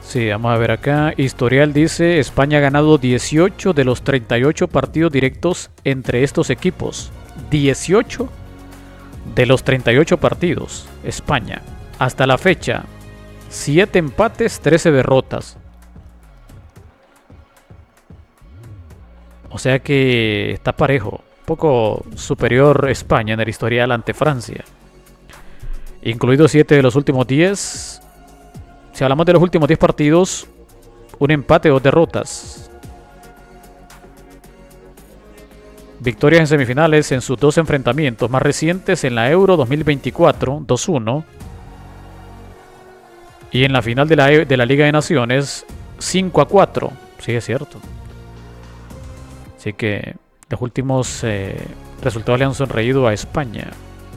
Sí, vamos a ver acá. Historial dice, España ha ganado 18 de los 38 partidos directos entre estos equipos. 18 de los 38 partidos. España. Hasta la fecha, 7 empates, 13 derrotas. O sea que está parejo. Un poco superior España en el historial ante Francia. Incluidos 7 de los últimos 10. Si hablamos de los últimos 10 partidos, un empate, 2 derrotas. Victorias en semifinales en sus 2 enfrentamientos más recientes en la Euro 2024, 2-1. Y en la final de la Liga de Naciones, 5-4. Sí, es cierto. Así que los últimos resultados le han sonreído a España.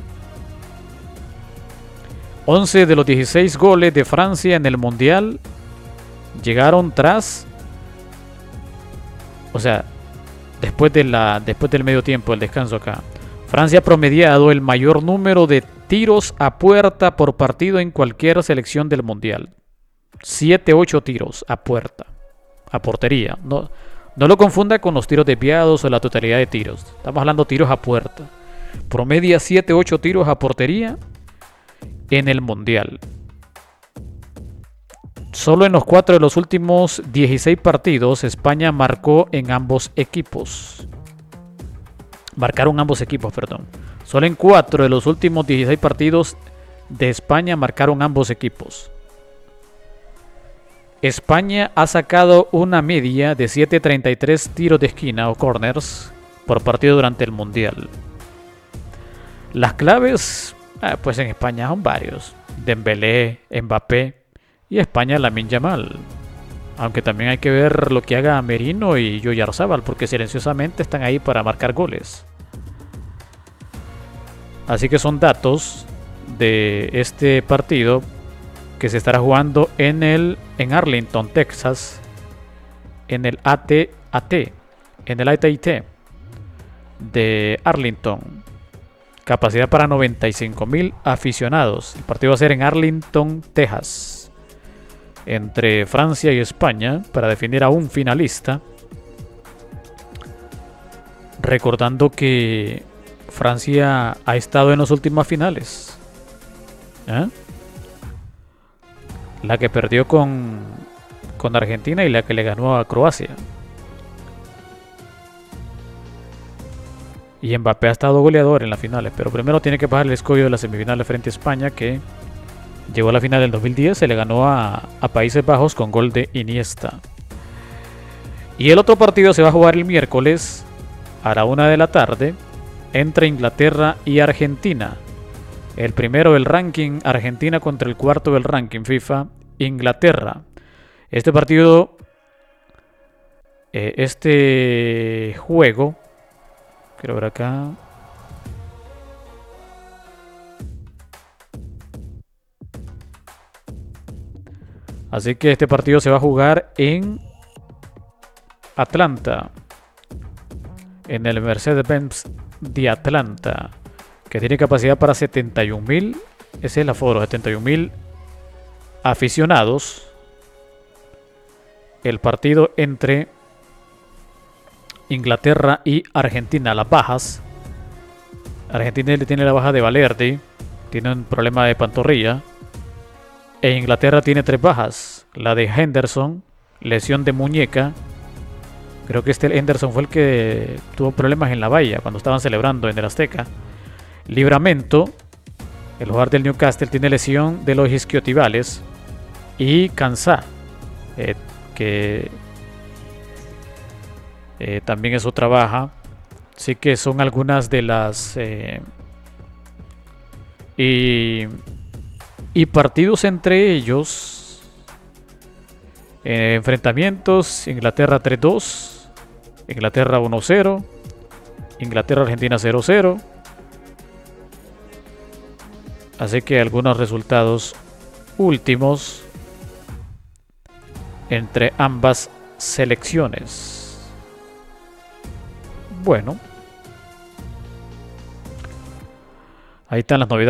11 de los 16 goles de Francia en el Mundial llegaron tras... O sea, después del medio tiempo, el descanso acá. Francia ha promediado el mayor número de tiros a puerta por partido en cualquier selección del Mundial. 7-8 tiros a puerta. A portería. No lo confunda con los tiros desviados o la totalidad de tiros. Estamos hablando de tiros a puerta. Promedia 7-8 tiros a portería en el Mundial. Solo en los 4 de los últimos 16 partidos España marcó en ambos equipos. Marcaron ambos equipos, perdón. Solo en 4 de los últimos 16 partidos de España marcaron ambos equipos. España ha sacado una media de 7.33 tiros de esquina o corners por partido durante el Mundial. Las claves, pues en España son varios. Dembélé, Mbappé y España Lamine Yamal. Aunque también hay que ver lo que haga Merino y Oyarzabal, porque silenciosamente están ahí para marcar goles. Así que son datos de este partido que se estará jugando en Arlington, Texas, en el AT&T de Arlington. Capacidad para 95,000 aficionados. El partido va a ser en Arlington, Texas, entre Francia y España, para definir a un finalista. Recordando que Francia ha estado en las últimas finales. La que perdió con Argentina y la que le ganó a Croacia. Y Mbappé ha estado goleador en las finales, pero primero tiene que pasar el escollo de las semifinales frente a España, que llegó a la final del 2010, se le ganó a Países Bajos con gol de Iniesta. Y el otro partido se va a jugar el miércoles a la 1 de la tarde entre Inglaterra y Argentina. El primero del ranking, Argentina, contra el cuarto del ranking FIFA, Inglaterra. Este partido, este juego, quiero ver acá. Así que este partido se va a jugar en Atlanta, en el Mercedes-Benz de Atlanta, que tiene capacidad para 71,000. Ese es el aforo, 71,000 aficionados. El partido entre Inglaterra y Argentina. Las bajas: Argentina tiene la baja de Valverde, tiene un problema de pantorrilla. E Inglaterra tiene 3 bajas. La de Henderson, lesión de muñeca. Creo que Henderson fue el que tuvo problemas en la valla cuando estaban celebrando en el Azteca. Livramento, el jugador del Newcastle, tiene lesión de los isquiotibales. Y Kansá, que también es otra baja. Así que son algunas de las... y partidos entre ellos. Enfrentamientos: Inglaterra 3-2. Inglaterra 1-0. Inglaterra-Argentina 0-0. Así que algunos resultados últimos entre ambas selecciones. Bueno, ahí están las novedades.